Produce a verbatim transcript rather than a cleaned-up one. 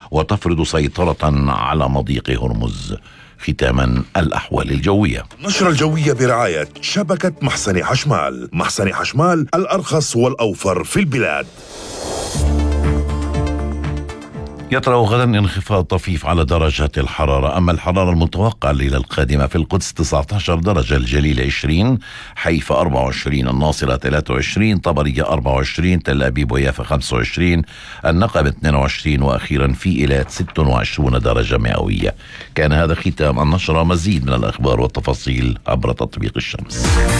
وتفرض سيطرة على مضيق هرمز. ختاما الأحوال الجوية. نشرة الجوية برعاية شبكة محسن حشمال. محسن حشمال، الأرخص والأوفر في البلاد. يطرأ غدا انخفاض طفيف على درجات الحرارة. أما الحرارة المتوقعة الليلة القادمة: في القدس تسعة عشر درجة، الجليل عشرين، حيفا أربعة وعشرين، الناصرة ثلاثة وعشرين، طبرية أربعة وعشرين، تل أبيب ويافا خمسة وعشرين، النقب اثنين وعشرين، وأخيرا في إيلات ستة وعشرين درجة مئوية. كان هذا ختام النشرة. مزيد من الأخبار والتفاصيل عبر تطبيق الشمس.